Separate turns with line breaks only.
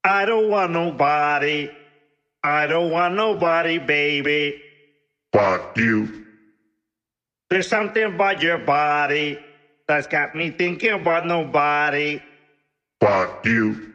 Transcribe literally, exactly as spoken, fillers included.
I don't want nobody. I don't want nobody, baby.
Fuck you.
There's something about your body that's got me thinking about nobody.
Fuck you.